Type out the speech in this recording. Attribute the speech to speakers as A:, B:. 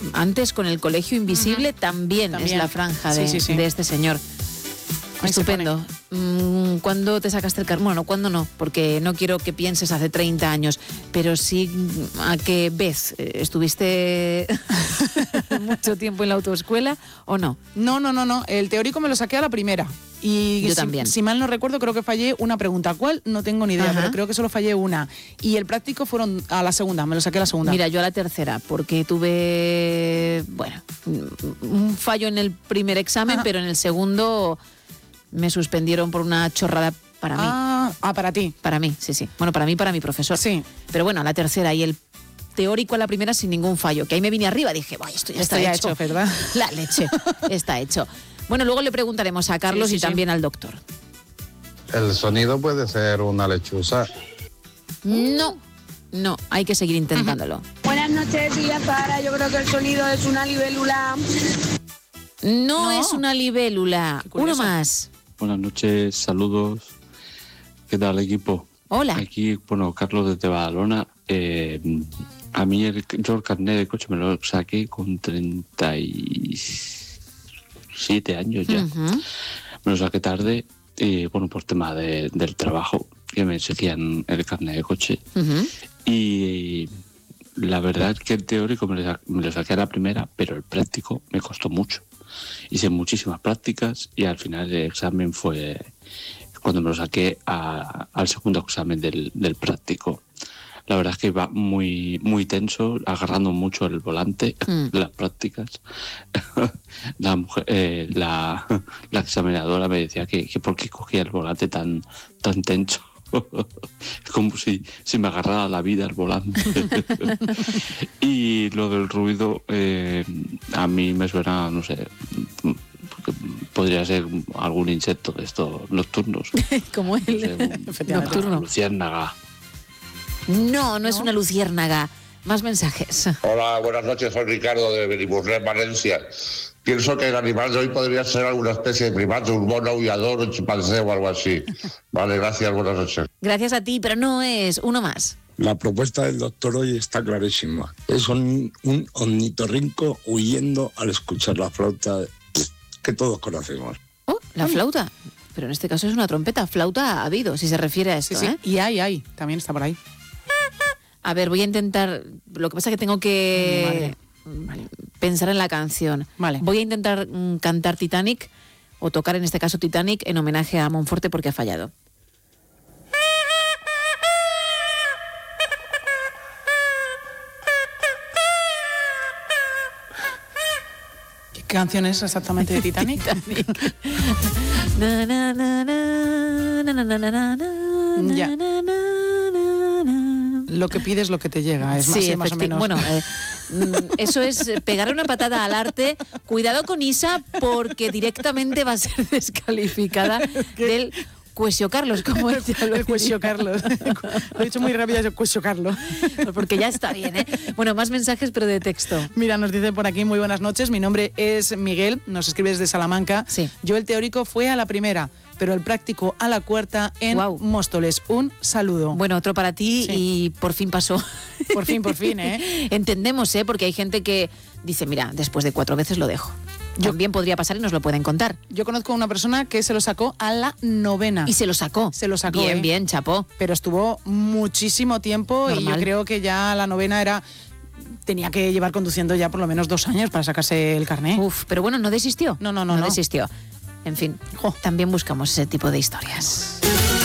A: antes con el Colegio Invisible también es la franja de este señor.
B: Ahí
A: estupendo. ¿Cuándo te sacaste el carnet? Bueno, ¿cuándo no? Porque no quiero que pienses hace 30 años, pero sí a qué vez. ¿Estuviste mucho tiempo en la autoescuela o no?
B: No. El teórico me lo saqué a la primera. Y
A: yo también.
B: Si mal no recuerdo, creo que fallé una pregunta. ¿Cuál? No tengo ni idea, pero creo que solo fallé una. Y el práctico fueron a la segunda, me lo saqué a la segunda.
A: Mira, yo a la tercera, porque tuve, un fallo en el primer examen, pero en el segundo me suspendieron por una chorrada para mí.
B: Para ti.
A: Para mí, sí. Bueno, para mí, para mi profesor.
B: Sí.
A: Pero bueno, a la tercera y el teórico a la primera sin ningún fallo. Que ahí me vine arriba, dije, esto ya está hecho.
B: ¿Verdad?
A: La leche, está hecho. Bueno, luego le preguntaremos a Carlos y también al doctor.
C: ¿El sonido puede ser una lechuza?
A: No, hay que seguir intentándolo.
D: Buenas noches, tía Sara. Yo creo que el sonido es una libélula.
A: No es una libélula. Uno más.
E: Buenas noches, saludos. ¿Qué tal, equipo?
A: Hola.
E: Aquí, Carlos desde Badalona. A mí yo el carnet de coche me lo saqué con 37 años ya. Me lo saqué tarde, por tema del trabajo, que me exigían el carnet de coche. Y la verdad es que el teórico me lo saqué a la primera, pero el práctico me costó mucho. Hice muchísimas prácticas y al final el examen fue cuando me lo saqué al segundo examen del práctico. La verdad es que iba muy, muy tenso, agarrando mucho el volante, las prácticas. La examinadora me decía que por qué cogía el volante tan tenso. Como si me agarrara la vida el volante. Y lo del ruido, a mí me suena, no sé, podría ser algún insecto de estos nocturnos.
A: Como él, nocturno.
E: Luciérnaga.
A: No es una luciérnaga. Más mensajes.
F: Hola, buenas noches, soy Ricardo de Benimuslem, Valencia. Pienso que el animal de hoy podría ser alguna especie de primate, un mono aullador, un chimpancé o algo así. Vale, gracias, buenas noches.
A: Gracias a ti, pero no es. Uno más.
G: La propuesta del doctor hoy está clarísima. Es un ornitorrinco huyendo al escuchar la flauta que todos conocemos.
A: Oh, la flauta. Pero en este caso es una trompeta. Flauta ha habido, si se refiere a esto.
B: Sí. Y hay. También está por ahí.
A: A ver, voy a intentar. Lo que pasa es que tengo que pensar en la canción.
B: Vale.
A: Voy a intentar cantar Titanic, o tocar en este caso Titanic, en homenaje a Monforte porque ha fallado.
B: ¿Qué canción es exactamente de Titanic? Ya. Lo que pides, lo que te llega. Es más o menos.
A: Bueno, eso es pegarle una patada al arte. Cuidado con Isa, porque directamente va a ser descalificada del Cuesio Carlos, como
B: el Cuesio Carlos. Lo he dicho muy rápido, el Cuesio Carlos.
A: Porque ya está bien, ¿eh? Bueno, más mensajes, pero de texto.
B: Mira, nos dice por aquí, muy buenas noches, mi nombre es Miguel, nos escribe desde Salamanca.
A: Sí.
B: Yo el teórico fue a la primera, pero el práctico a la cuarta en Móstoles. Un saludo.
A: Bueno, otro para ti y por fin pasó.
B: Por fin, ¿eh?
A: Entendemos, ¿eh? Porque hay gente que dice, mira, después de 4 veces lo dejo. También podría pasar y nos lo pueden contar.
B: Yo conozco a una persona que se lo sacó a la 9ª.
A: Y se lo sacó.
B: Se lo sacó.
A: Bien, chapó.
B: Pero estuvo muchísimo tiempo. Normal. Y yo creo que ya la 9ª tenía que llevar conduciendo ya por lo menos 2 años para sacarse el carné.
A: Pero bueno, no desistió.
B: No
A: desistió. En fin, también buscamos ese tipo de historias.